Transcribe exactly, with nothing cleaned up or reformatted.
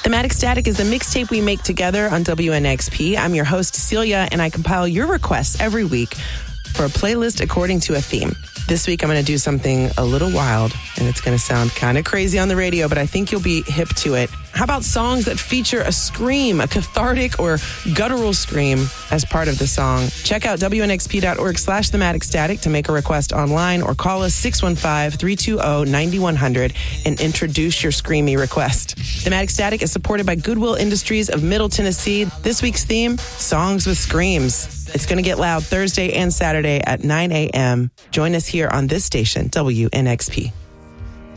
Thematic Static is the mixtape we make together on W N X P. I'm your host, Celia, and I compile your requests every week for a playlist according to a theme. This week, I'm going to do something a little wild, and it's going to sound kind of crazy on the radio, but I think you'll be hip to it. How about songs that feature a scream, a cathartic or guttural scream as part of the song? Check out W N X P dot org slash thematic static to make a request online, or call us six one five, three two zero, nine one zero zero and introduce your screamy request. Thematic Static is supported by Goodwill Industries of Middle Tennessee. This week's theme, Songs with Screams. It's going to get loud Thursday and Saturday at nine a.m. Join us here on this station, W N X P.